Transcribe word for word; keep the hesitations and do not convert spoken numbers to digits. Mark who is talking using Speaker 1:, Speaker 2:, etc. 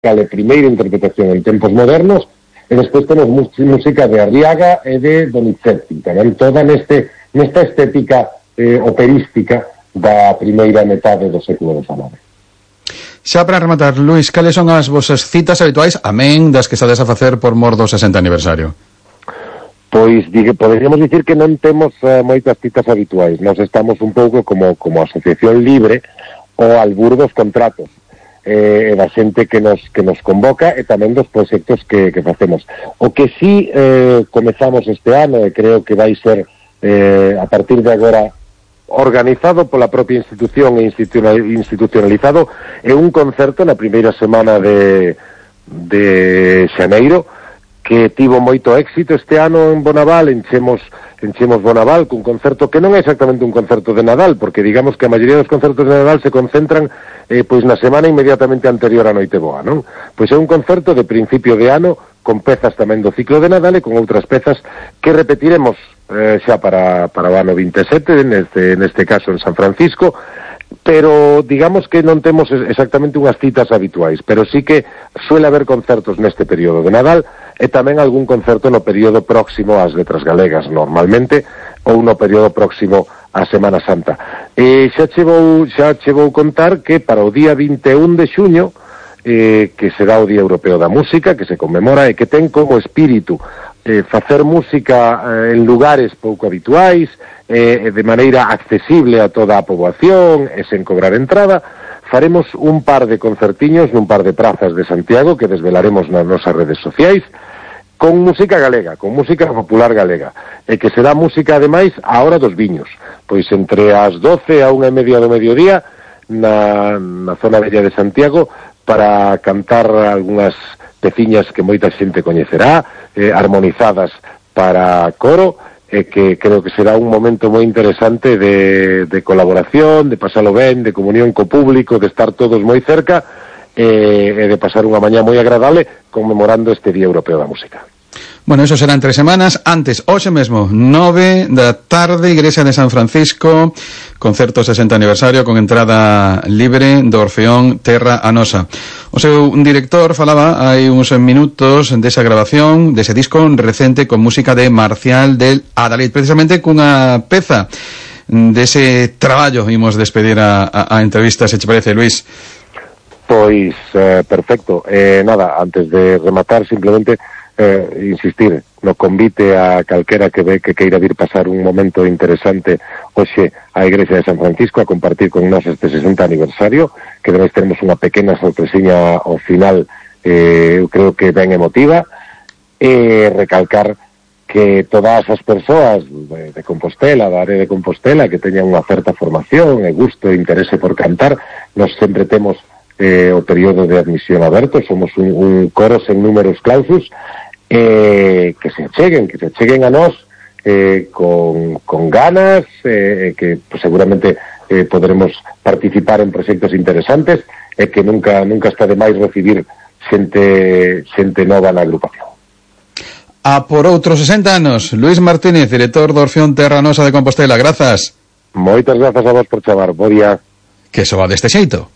Speaker 1: cale primeira interpretación en tempos modernos, e despois temos música de Arriaga e de Donizetti, tamén toda neste, nesta estética eh, operística da primeira metade do século dezenove.
Speaker 2: Xa para rematar, Luís, cales son as vosas citas habituais, amén das que estades a facer por mor do sesenta aniversario?
Speaker 1: Pois digue, poderíamos dicir que non temos uh, moitas citas habituais. Nós estamos un pouco como, como asociación libre ao albur dos contratos eh, da xente que nos, que nos convoca e tamén dos proxectos que, que facemos. O que sí eh, comezamos este ano, e creo que vai ser eh, a partir de agora organizado pola propia institución e institucionalizado, é un concerto na primeira semana de, de xaneiro, que tivo moito éxito este ano en Bonaval. enchemos enchemos Bonaval cun concerto que non é exactamente un concerto de Nadal, porque digamos que a maioría dos concertos de Nadal se concentran eh, pois na semana inmediatamente anterior á Noiteboa, non? Pois é un concerto de principio de ano, con pezas tamén do ciclo de Nadal e con outras pezas que repetiremos eh, xa para, para o ano vinte e sete, neste, neste caso en San Francisco, pero digamos que non temos exactamente unhas citas habituais, pero sí que suele haber concertos neste período de Nadal e tamén algún concerto no período próximo ás Letras Galegas, normalmente, ou no período próximo á Semana Santa. E xa che vou, xa che vou contar que para o día vinte e un de xuño, eh, que será o Día Europeo da Música, que se conmemora e que ten como espírito eh, facer música eh, en lugares pouco habituais, eh, de maneira accesible a toda a poboación e sen cobrar entrada, faremos un par de concertiños nun par de prazas de Santiago que desvelaremos nas nosas redes sociais, con música galega, con música popular galega, e que será música, ademais, á hora dos viños, pois entre as doce a unha e media do mediodía, na, na zona bella de Santiago, para cantar algunhas peciñas que moita xente coñecerá, eh, armonizadas para coro, e que creo que será un momento moi interesante de, de colaboración, de pasalo ben, de comunión co público, de estar todos moi cerca, e, e de pasar unha mañá moi agradable conmemorando este Día Europeo da Música.
Speaker 2: Bueno, eso será en tres semanas. Antes, hoxe mesmo, nove da tarde, Igrexa de San Francisco, concerto sesenta aniversario con entrada libre do Orfeón Terra a Nosa. O seu director falaba hai uns minutos desa grabación, dese disco recente con música de Marcial del Adalid, precisamente cunha peza dese traballo. Imos despedir a, a, a entrevista, se che parece, Luís.
Speaker 1: Pois, eh, perfecto. Eh, nada, antes de rematar, simplemente Eh, insistir no convite a calquera que ve que queira vir pasar un momento interesante hoxe á Igrexa de San Francisco a compartir con nós este sesenta aniversario, que ademais teremos unha pequena sorpresiña ao final, eh, eu creo que ben emotiva, e recalcar que todas as persoas de, de Compostela, da área de Compostela, que teñan unha certa formación e gusto e interese por cantar, nós sempre temos eh, o período de admisión aberto, somos un, un coro sen números clausus, eh, que se acheguen, que se acheguen a nós eh, con, con ganas, eh, que pues, seguramente eh, podremos participar en proxectos interesantes e que nunca nunca está de máis recibir xente, xente nova na agrupación.
Speaker 2: A por outros sesenta anos, Luís Martínez, director do Orfeón Terra Nosa de Compostela, grazas.
Speaker 1: Moitas grazas a vos por chamar, bo día.
Speaker 2: Que soa deste xeito.